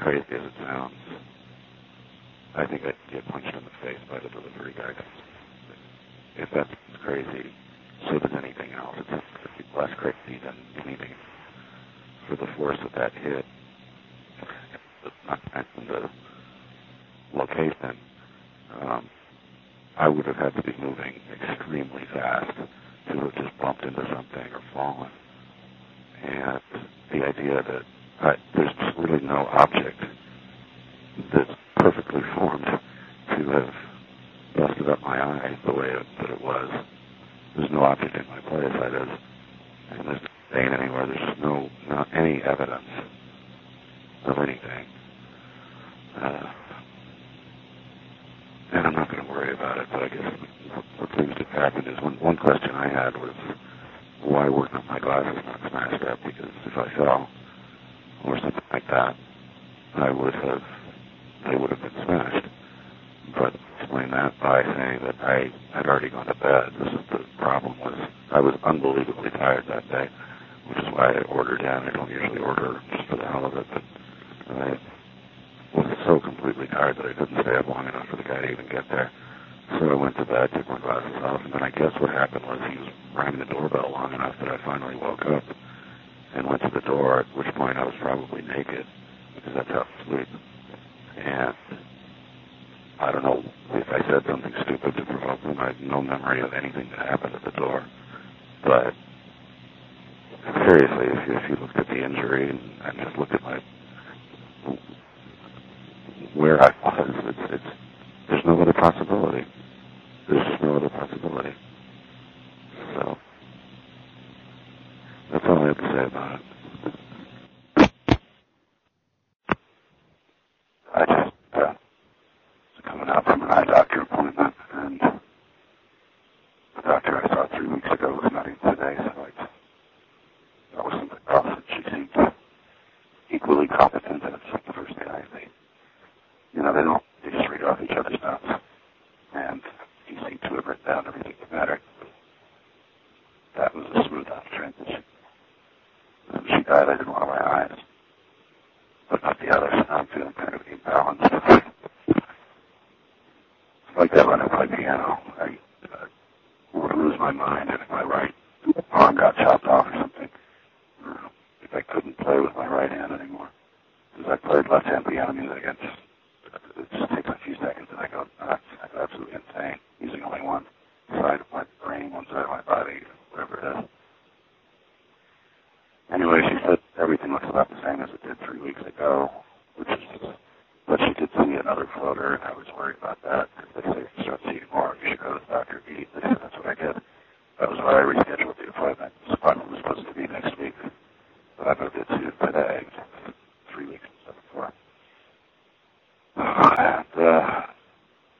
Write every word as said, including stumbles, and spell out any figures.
crazy as it sounds, I think I'd get punched in the face by the delivery guy. If that's crazy, so does anything else. It's it's less crazy than anything. For the force of that hit, not mention the location, um, I would have had to be moving extremely fast to have just bumped into something or fallen. And the idea that I, there's just really no object that's perfectly formed to have busted up my eye the way it, that it was. There's no object in my place. I just, and there's no stain anywhere. There's just no, not any evidence of anything. Uh, and I'm not going to worry about it, but I guess what things that happened is one, one question I had was why weren't my glasses not smashed up? Because if I fell or something like that, I would have, they would have been smashed. But explain that by saying that I had already gone to bed. This is the problem was I was unbelievably tired that day, which is why I ordered in. I don't usually order just for the hell of it, but I was so completely tired that I couldn't stay up long enough for the guy to even get there. So I went to bed, took my glasses off, and then I guess what happened was he was ringing the doorbell long enough that I finally woke up and went to the door, at which point I was probably naked, because that's how I sleep. And I don't know if I said something stupid to provoke him. I have no memory of anything that happened at the door. But seriously, if you, if you looked at the injury and, and just looked at my where I was, it's, it's there's no other possibility. There's just no other possibility. So that's all I have to say about it. I just uh, was coming out from an eye doctor appointment, and the doctor I saw three weeks ago was not in today, so I, that was something else, and she seemed equally competent, and it's like the first guy. They, you know, they don't, they just read off each other's notes, and he seemed to have written down everything that mattered. That was a smooth out transition. When she died, I didn't want my eyes, but not the others. I'm feeling kind of imbalanced. Like that when I play piano, I uh, would lose my mind, and if my right arm got chopped off or something, or if I couldn't play with my right hand anymore. Because I played left-hand piano music, it just, it just takes a few seconds, and I go nuts. I go absolutely insane, using only one side of my brain, one side of my body, whatever it is. Anyway, she said everything looks about the same as it did three weeks ago, which is, but she did see another floater, and I was worried about that, because they say if you start seeing more, you should go to the doctor immediately, so that's what I did. That was why I rescheduled the appointment. This appointment was supposed to be next week, but I moved it to today, three weeks